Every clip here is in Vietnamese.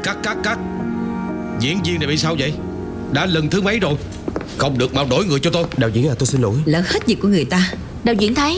Cắt. Diễn viên này bị sao vậy? Đã lần thứ mấy rồi? Không được mau đổi người cho tôi. Đạo diễn à, tôi xin lỗi. Lỡ hết việc của người ta. Đạo diễn thấy.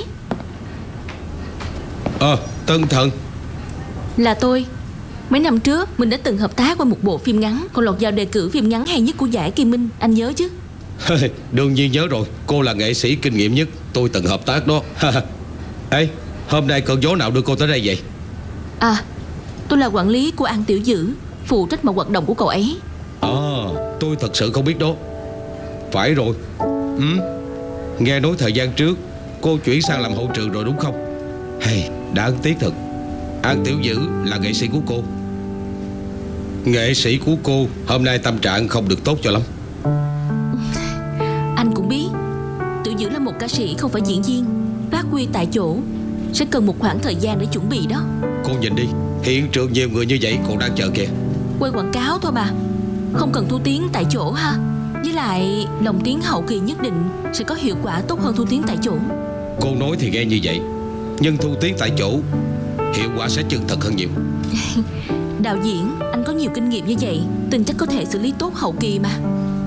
Tân Thần. Là tôi. Mấy năm trước mình đã từng hợp tác qua một bộ phim ngắn, còn lọt vào đề cử phim ngắn hay nhất của giải Kim Minh. Anh nhớ chứ? Đương nhiên nhớ rồi. Cô là nghệ sĩ kinh nghiệm nhất tôi từng hợp tác đó. Ê, hôm nay cơn gió nào đưa cô tới đây vậy? À, tôi là quản lý của An Tiểu Dữ, phụ trách mọi hoạt động của cậu ấy. Tôi thật sự không biết đó. Phải rồi. Nghe nói thời gian trước cô chuyển sang làm hậu trường rồi đúng không? Hay, đáng tiếc thật. An Tiểu Dữ là nghệ sĩ của cô. Nghệ sĩ của cô hôm nay tâm trạng không được tốt cho lắm. Anh cũng biết Tiểu Dữ là một ca sĩ, không phải diễn viên. Phát huy tại chỗ sẽ cần một khoảng thời gian để chuẩn bị đó. Cô nhìn đi, hiện trường nhiều người như vậy còn đang chờ kìa. Quay quảng cáo thôi mà, không cần thu tiếng tại chỗ ha. Với lại lồng tiếng hậu kỳ nhất định sẽ có hiệu quả tốt hơn thu tiếng tại chỗ. Cô nói thì nghe như vậy, nhưng thu tiếng tại chỗ hiệu quả sẽ chân thật hơn nhiều. Đạo diễn, anh có nhiều kinh nghiệm như vậy, tin chắc có thể xử lý tốt hậu kỳ mà.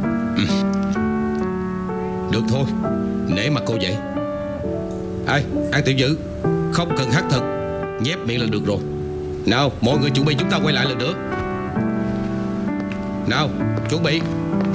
Được thôi, nể mặt cô vậy. Ai, An Tiểu Dữ, không cần hát thật, nhép miệng là được rồi. Nào, mọi người chuẩn bị, chúng ta quay lại lần nữa. Nào, chuẩn bị.